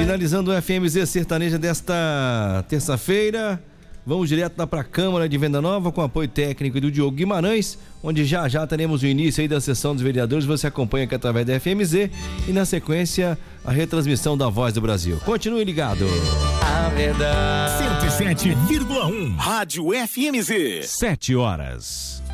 Finalizando o FMZ Sertaneja desta terça-feira, vamos direto lá para a Câmara de Venda Nova com apoio técnico do Diogo Guimarães, onde já teremos o início aí da sessão dos vereadores. Você acompanha aqui através da FMZ e na sequência a retransmissão da Voz do Brasil. Continue ligado. A verdade. 107,1 Rádio FMZ. 7 horas.